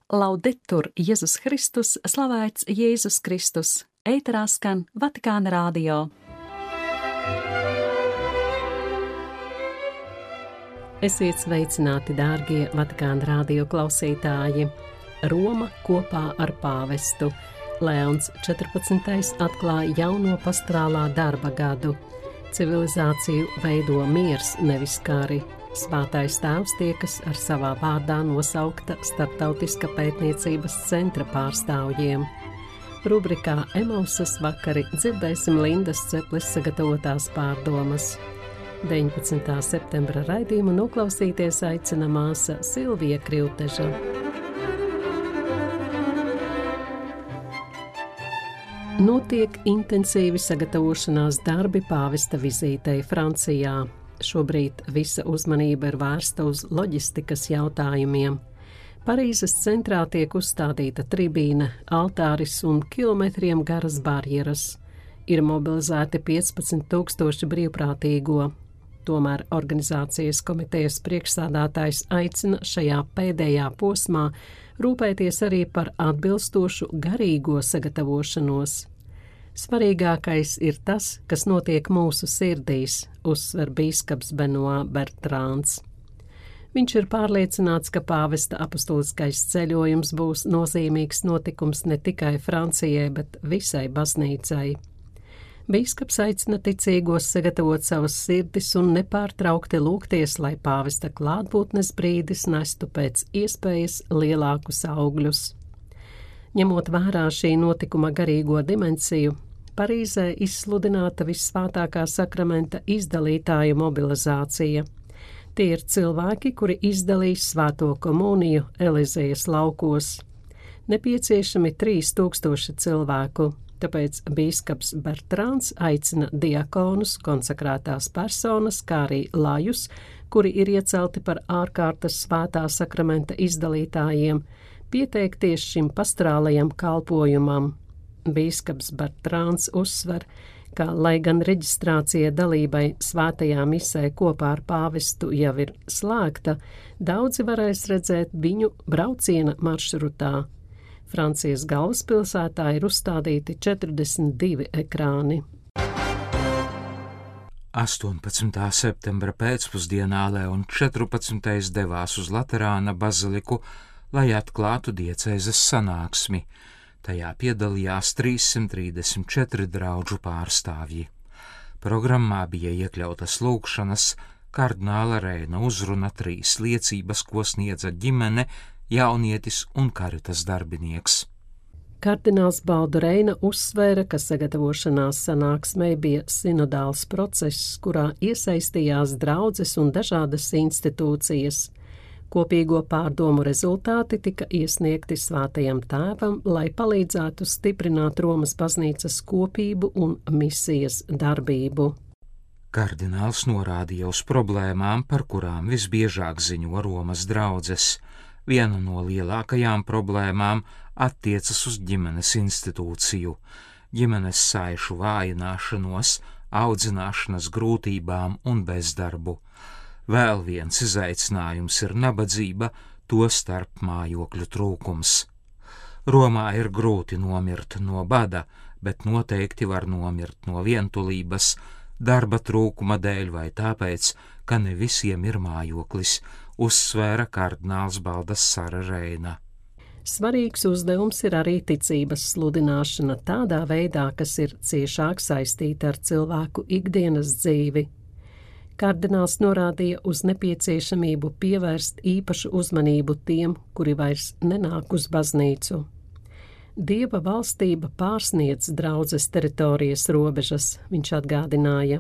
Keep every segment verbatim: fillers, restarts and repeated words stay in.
Laudetur Jēzus Kristus, slavēts Jēzus Kristus, ēterā skan Vatikāna radio. Esiet sveicināti, dārgie Vatikāna radio klausītāji! Roma kopā ar pāvestu. Leons četrpadsmitais atklāja jauno pastorālā darba gadu. Civilizāciju veido miers, nevis kari. Svētais tēvs tiekas ar savā vārdā nosaukta Starptautiska pētniecības centra pārstāvjiem. Rubrikā Emausas vakari dzirdēsim Lindas Ceples sagatavotās pārdomas. deviņpadsmitā septembra raidījumu noklausīties aicina māsa Silvija Krivteža. Notiek intensīvi sagatavošanās darbi pāvesta vizītei Francijā. Šobrīd visa uzmanība ir vērsta uz loģistikas jautājumiem. Parīzes centrā tiek uzstādīta tribīne, altāris un kilometriem garas barjeras. Ir mobilizēti piecpadsmit tūkstoši brīvprātīgo. Tomēr organizācijas komitejas priekšsādātājs aicina šajā pēdējā posmā rūpēties arī par atbilstošu garīgo sagatavošanos. Svarīgākais ir tas, kas notiek mūsu sirdīs, uzsver bīskaps Benoît Bertrāns. Viņš ir pārliecināts, ka pāvesta apustuliskais ceļojums būs nozīmīgs notikums ne tikai Francijai, bet visai baznīcai. Bīskaps aicina ticīgos sagatavot savas sirdis un nepārtraukti lūgties, lai pāvesta klātbūtnes brīdis nestu pēc iespējas lielākus augļus. Ņemot vērā šī notikuma garīgo dimensiju, Parīzē izsludināta Vissvētākā sakramenta izdalītāju mobilizācija. Tie ir cilvēki, kuri izdalīs svēto komuniju Elizējas laukos. Nepieciešami trīs tūkstoši cilvēku, tāpēc bīskaps Bertrāns aicina diakonus, konsekrētās personas, kā arī lajus, kuri ir iecelti par ārkārtas svētā sakramenta izdalītājiem, pieteikties šim pastorālajam kalpojumam. Bīskaps Bertrāns uzsver, ka, lai gan reģistrācija dalībai svētajā misē kopā ar pāvestu jau ir slēgta, daudzi varēs redzēt viņu brauciena maršrutā. Francijas galvaspilsētā ir uzstādīti četrdesmit divi ekrāni. astoņpadsmitā septembra pēcpusdienā Leons četrpadsmitais devās uz Laterāna baziliku, lai atklātu diecēzes sanāksmi. Tajā piedalījās trīssimt trīsdesmit četri draudžu pārstāvji. Programmā bija iekļautas lūgšanas, kardināla Reina uzruna, trīs liecības, ko sniedza ģimene, jaunietis un karitas darbinieks. Kardināls Baldu Reina uzsvēra, ka sagatavošanās sanāksmei bija sinodāls process, kurā iesaistījās draudzes un dažādas institūcijas. Kopīgo pārdomu rezultāti tika iesniegti Svētajam Tēvam, lai palīdzētu stiprināt Romas baznīcas kopību un misijas darbību. Kardināls norādīja uz problēmām, par kurām visbiežāk ziņo Romas draudzes. Viena no lielākajām problēmām attiecas uz ģimenes institūciju, ģimenes saišu vājināšanos, audzināšanas grūtībām un bezdarbu. Vēl viens izaicinājums ir nabadzība, to starp mājokļu trūkums. Romā ir grūti nomirt no bada, bet noteikti var nomirt no vientulības, darba trūkuma dēļ vai tāpēc, ka ne visiem ir mājoklis, uzsvēra kardināls Baldassare Reina. Svarīgs uzdevums ir arī ticības sludināšana tādā veidā, kas ir ciešāk saistīta ar cilvēku ikdienas dzīvi. Kardināls norādīja uz nepieciešamību pievērst īpašu uzmanību tiem, kuri vairs nenāk uz baznīcu. Dieva valstība pārsniedz draudzes teritorijas robežas, viņš atgādināja.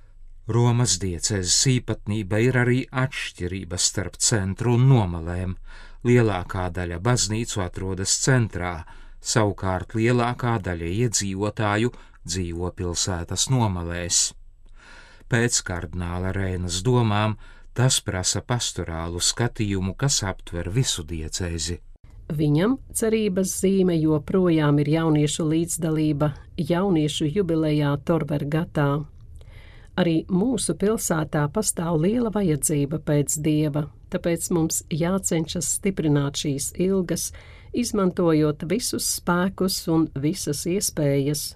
Romas diecēzes īpatnība ir arī atšķirības starp centru un nomalēm. Lielākā daļa baznīcu atrodas centrā, savukārt lielākā daļa iedzīvotāju dzīvo pilsētas nomalēs. Pēc kardināla Reinas domām, tas prasa pastorālu skatījumu, kas aptver visu diecēzi. Viņam cerības zīme joprojām ir jauniešu līdzdalība jauniešu jubilejā Torvergatā. Arī mūsu pilsētā pastāv liela vajadzība pēc Dieva, tāpēc mums jācenšas stiprināt šīs ilgas, izmantojot visus spēkus un visas iespējas,